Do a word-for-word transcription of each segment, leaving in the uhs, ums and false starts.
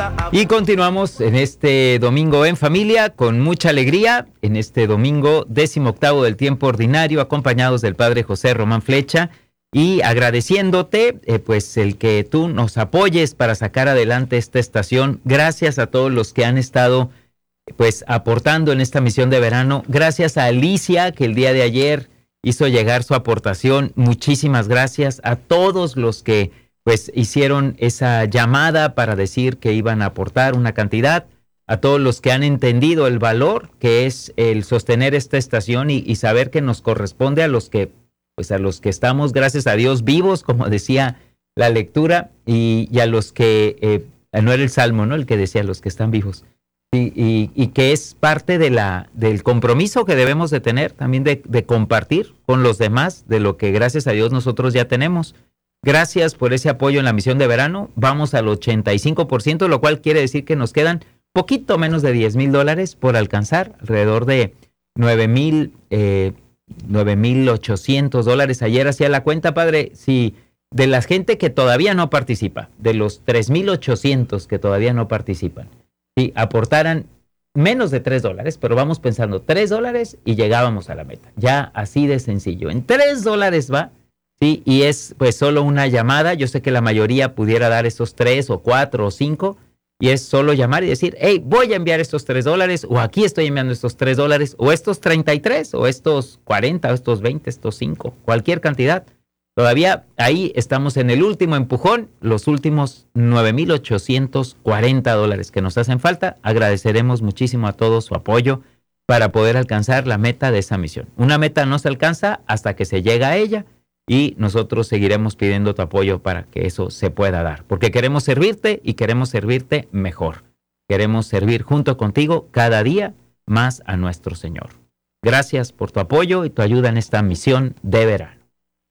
Y continuamos en este domingo en familia con mucha alegría, en este domingo décimo octavo del tiempo ordinario, acompañados del Padre José Román Flecha y agradeciéndote eh, pues el que tú nos apoyes para sacar adelante esta estación. Gracias a todos los que han estado pues aportando en esta misión de verano. Gracias a Alicia, que el día de ayer hizo llegar su aportación. Muchísimas gracias a todos los que pues hicieron esa llamada para decir que iban a aportar una cantidad, a todos los que han entendido el valor que es el sostener esta estación y, y saber que nos corresponde a los que, pues a los que estamos, gracias a Dios, vivos, como decía la lectura, y, y a los que, eh, no era el Salmo, ¿no? El que decía los que están vivos, y, y, y que es parte de la, del compromiso que debemos de tener, también de, de compartir con los demás de lo que gracias a Dios nosotros ya tenemos. Gracias por ese apoyo en la misión de verano. Vamos al ochenta y cinco por ciento, lo cual quiere decir que nos quedan poquito menos de diez mil dólares por alcanzar, alrededor de nueve mil, eh, nueve mil ochocientos dólares. Ayer hacía la cuenta, padre, si de la gente que todavía no participa, de los tres mil ochocientos que todavía no participan, si aportaran menos de tres dólares, pero vamos pensando tres dólares y llegábamos a la meta. Ya así de sencillo. En tres dólares va. Sí, y es pues solo una llamada. Yo sé que la mayoría pudiera dar esos tres o cuatro o cinco, y es solo llamar y decir, hey, voy a enviar estos tres dólares, o aquí estoy enviando estos tres dólares, o estos treinta y tres, o estos cuarenta, o estos veinte, estos cinco, cualquier cantidad. Todavía ahí estamos en el último empujón, los últimos nueve mil ochocientos cuarenta dólares que nos hacen falta. Agradeceremos muchísimo a todos su apoyo para poder alcanzar la meta de esa misión. Una meta no se alcanza hasta que se llega a ella, y nosotros seguiremos pidiendo tu apoyo para que eso se pueda dar, porque queremos servirte y queremos servirte mejor. Queremos servir junto contigo cada día más a nuestro Señor. Gracias por tu apoyo y tu ayuda en esta misión de verano.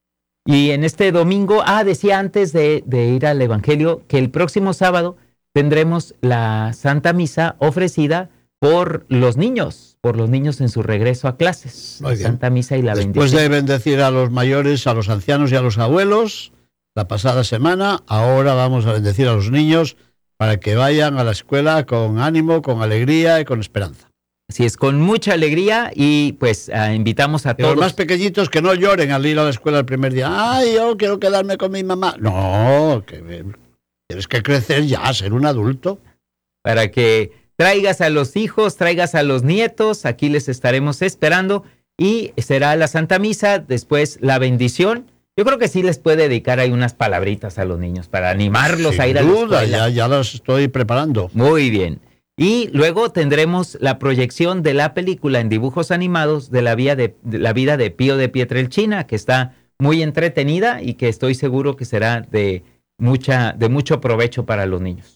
Y en este domingo, ah, decía antes de, de ir al Evangelio, que el próximo sábado tendremos la Santa Misa ofrecida por los niños, por los niños en su regreso a clases. La Santa Misa y la bendición. Después de bendecir a los mayores, a los ancianos y a los abuelos, la pasada semana, ahora vamos a bendecir a los niños para que vayan a la escuela con ánimo, con alegría y con esperanza. Así es, con mucha alegría, y pues uh, invitamos a y todos. Los más pequeñitos que no lloren al ir a la escuela el primer día. Ay, yo quiero quedarme con mi mamá. No, que tienes que crecer ya, ser un adulto. Para que traigas a los hijos, traigas a los nietos, aquí les estaremos esperando, y será la Santa Misa, después la bendición. Yo creo que sí les puede dedicar ahí unas palabritas a los niños para animarlos Sin a ir a duda, la escuela. Ya, ya las estoy preparando. Muy bien. Y luego tendremos la proyección de la película en dibujos animados de la vida de, de, la vida de Pío de Pietrelcina, que está muy entretenida y que estoy seguro que será de, mucha, de mucho provecho para los niños.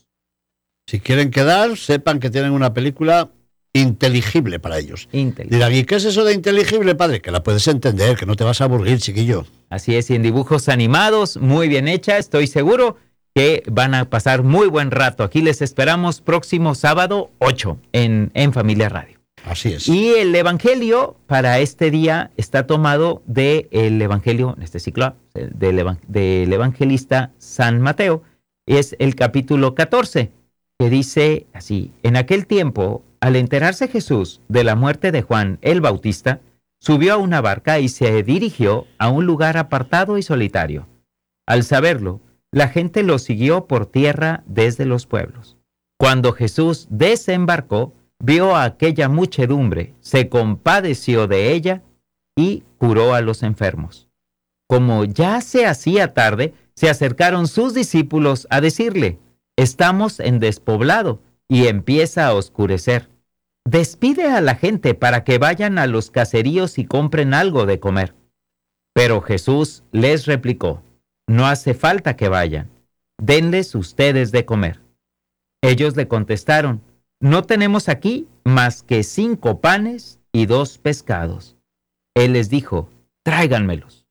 Si quieren quedar, sepan que tienen una película inteligible para ellos. Inteligible. Dirán, ¿y qué es eso de inteligible, padre? Que la puedes entender, que no te vas a aburrir, chiquillo. Así es, y en dibujos animados, muy bien hecha, estoy seguro que van a pasar muy buen rato. Aquí les esperamos próximo sábado ocho en, en Familia Radio. Así es. Y el Evangelio para este día está tomado del Evangelio, en este ciclo, del, del evangelista San Mateo. Es el capítulo catorce. Que dice así: en aquel tiempo, al enterarse Jesús de la muerte de Juan el Bautista, subió a una barca y se dirigió a un lugar apartado y solitario. Al saberlo, la gente lo siguió por tierra desde los pueblos. Cuando Jesús desembarcó, vio a aquella muchedumbre, se compadeció de ella y curó a los enfermos. Como ya se hacía tarde, se acercaron sus discípulos a decirle: estamos en despoblado y empieza a oscurecer. Despide a la gente para que vayan a los caseríos y compren algo de comer. Pero Jesús les replicó: no hace falta que vayan, denles ustedes de comer. Ellos le contestaron: no tenemos aquí más que cinco panes y dos pescados. Él les dijo: tráiganmelos.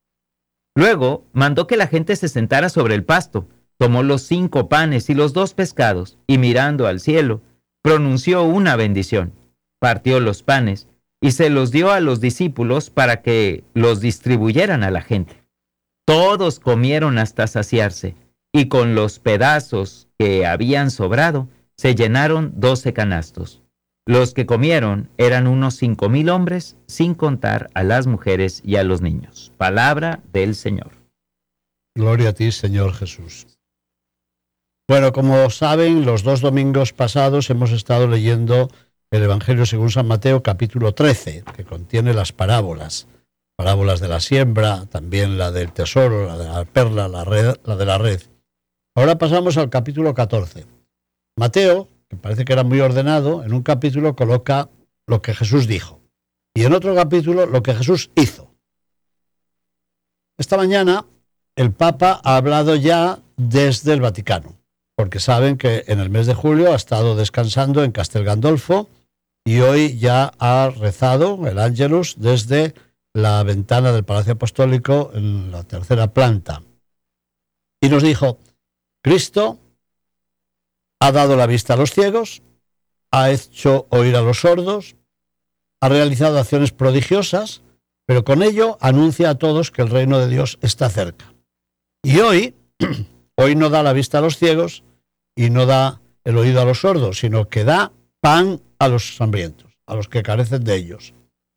Luego mandó que la gente se sentara sobre el pasto. Tomó los cinco panes y los dos pescados, y mirando al cielo, pronunció una bendición. Partió los panes y se los dio a los discípulos para que los distribuyeran a la gente. Todos comieron hasta saciarse, y con los pedazos que habían sobrado, se llenaron doce canastos. Los que comieron eran unos cinco mil hombres, sin contar a las mujeres y a los niños. Palabra del Señor. Gloria a ti, Señor Jesús. Bueno, como saben, los dos domingos pasados hemos estado leyendo el Evangelio según San Mateo, capítulo trece, que contiene las parábolas. Parábolas de la siembra, también la del tesoro, la de la perla, la, red, la de la red. Ahora pasamos al capítulo catorce. Mateo, que parece que era muy ordenado, en un capítulo coloca lo que Jesús dijo y en otro capítulo lo que Jesús hizo. Esta mañana el Papa ha hablado ya desde el Vaticano, porque saben que en el mes de julio ha estado descansando en Castel Gandolfo y hoy ya ha rezado el Ángelus desde la ventana del Palacio Apostólico en la tercera planta. Y nos dijo: Cristo ha dado la vista a los ciegos, ha hecho oír a los sordos, ha realizado acciones prodigiosas, pero con ello anuncia a todos que el reino de Dios está cerca. Y hoy, hoy no da la vista a los ciegos y no da el oído a los sordos, sino que da pan a los hambrientos, a los que carecen de ellos.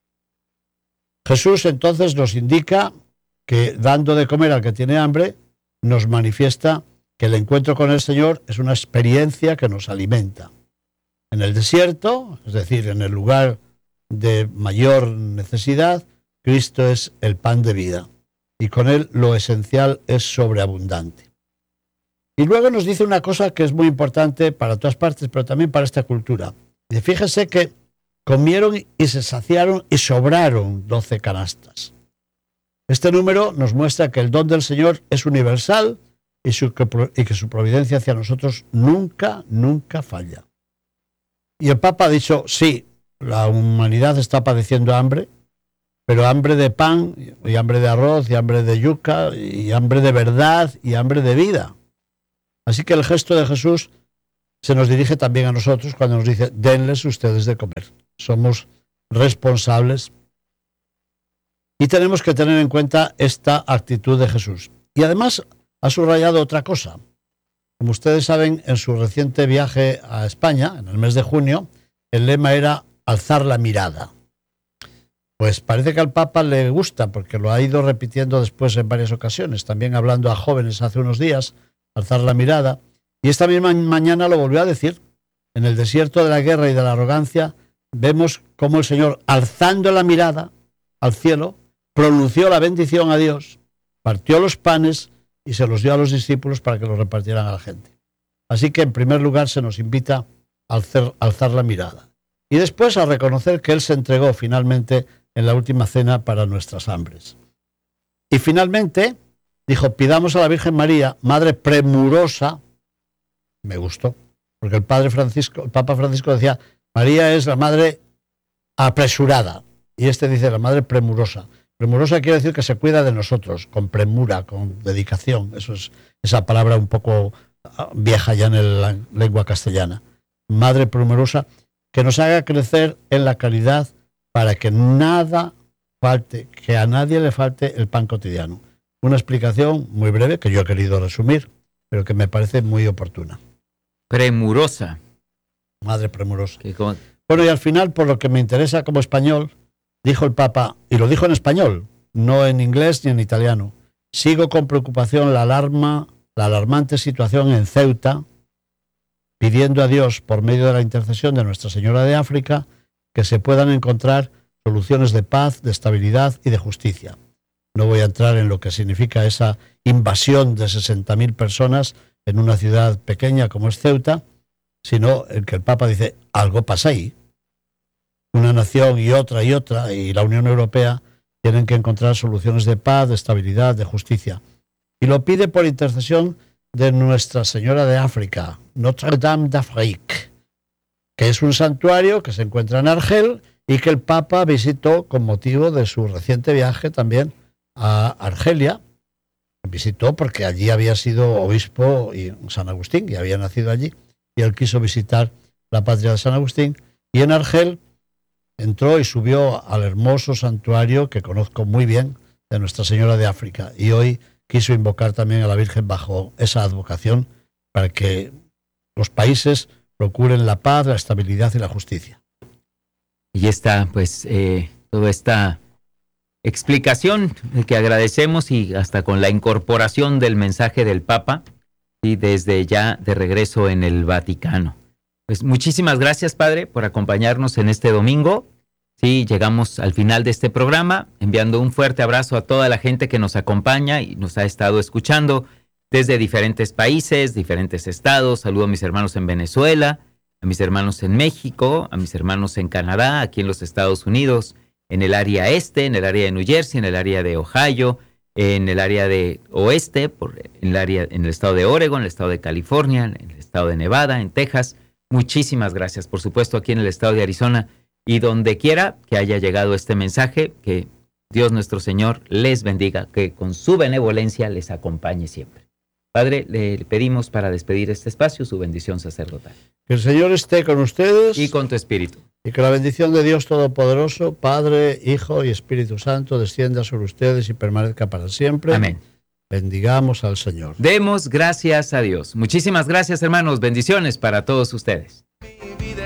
Jesús entonces nos indica que dando de comer al que tiene hambre, nos manifiesta que el encuentro con el Señor es una experiencia que nos alimenta. En el desierto, es decir, en el lugar de mayor necesidad, Cristo es el pan de vida y con él lo esencial es sobreabundante. Y luego nos dice una cosa que es muy importante para todas partes, pero también para esta cultura. Y fíjese que comieron y se saciaron y sobraron doce canastas. Este número nos muestra que el don del Señor es universal y, su, y que su providencia hacia nosotros nunca, nunca falla. Y el Papa ha dicho, sí, la humanidad está padeciendo hambre, pero hambre de pan, y hambre de arroz, y hambre de yuca, y hambre de verdad, y hambre de vida. Así que el gesto de Jesús se nos dirige también a nosotros cuando nos dice, denles ustedes de comer. Somos responsables y tenemos que tener en cuenta esta actitud de Jesús. Y además ha subrayado otra cosa. Como ustedes saben, en su reciente viaje a España, en el mes de junio, el lema era alzar la mirada. Pues parece que al Papa le gusta, porque lo ha ido repitiendo después en varias ocasiones, también hablando a jóvenes hace unos días, alzar la mirada. Y esta misma mañana lo volvió a decir. En el desierto de la guerra y de la arrogancia, vemos cómo el Señor, alzando la mirada al cielo, pronunció la bendición a Dios, partió los panes y se los dio a los discípulos para que los repartieran a la gente. Así que en primer lugar se nos invita a alzar, a alzar la mirada y después a reconocer que Él se entregó finalmente en la última cena para nuestras hambres. Y finalmente dijo, pidamos a la Virgen María, Madre premurosa. Me gustó, porque el Padre Francisco, el Papa Francisco decía, María es la Madre apresurada, y este dice la Madre premurosa. Premurosa quiere decir que se cuida de nosotros, con premura, con dedicación. Eso es esa palabra un poco vieja ya en la lengua castellana. Madre premurosa, que nos haga crecer en la caridad para que nada falte, que a nadie le falte el pan cotidiano. Una explicación muy breve que yo he querido resumir, pero que me parece muy oportuna. Premurosa. Madre premurosa. Con... Bueno, y al final, por lo que me interesa como español, dijo el Papa, y lo dijo en español, no en inglés ni en italiano, sigo con preocupación la alarma, la alarmante situación en Ceuta, pidiendo a Dios, por medio de la intercesión de Nuestra Señora de África, que se puedan encontrar soluciones de paz, de estabilidad y de justicia. No voy a entrar en lo que significa esa invasión de sesenta mil personas en una ciudad pequeña como es Ceuta, sino en que el Papa dice, algo pasa ahí. Una nación y otra y otra, y la Unión Europea tienen que encontrar soluciones de paz, de estabilidad, de justicia. Y lo pide por intercesión de Nuestra Señora de África, Notre Dame d'Afrique, que es un santuario que se encuentra en Argel y que el Papa visitó con motivo de su reciente viaje también a Argelia. Visitó porque allí había sido obispo y San Agustín, y había nacido allí, y él quiso visitar la patria de San Agustín, y en Argel entró y subió al hermoso santuario que conozco muy bien de Nuestra Señora de África, y hoy quiso invocar también a la Virgen bajo esa advocación para que los países procuren la paz, la estabilidad y la justicia. Y está, pues, eh, toda esta explicación que agradecemos y hasta con la incorporación del mensaje del Papa, y desde ya de regreso en el Vaticano. Pues muchísimas gracias, Padre, por acompañarnos en este domingo. Sí, llegamos al final de este programa, enviando un fuerte abrazo a toda la gente que nos acompaña y nos ha estado escuchando desde diferentes países, diferentes estados. Saludo a mis hermanos en Venezuela, a mis hermanos en México, a mis hermanos en Canadá, aquí en los Estados Unidos, en el área este, en el área de New Jersey, en el área de Ohio, en el área de oeste, por, en, el área, en el estado de Oregon, en el estado de California, en el estado de Nevada, en Texas. Muchísimas gracias, por supuesto, aquí en el estado de Arizona y donde quiera que haya llegado este mensaje, que Dios nuestro Señor les bendiga, que con su benevolencia les acompañe siempre. Padre, le pedimos para despedir este espacio su bendición sacerdotal. Que el Señor esté con ustedes. Y con tu espíritu. Y que la bendición de Dios Todopoderoso, Padre, Hijo y Espíritu Santo, descienda sobre ustedes y permanezca para siempre. Amén. Bendigamos al Señor. Demos gracias a Dios. Muchísimas gracias, hermanos. Bendiciones para todos ustedes. Mi vida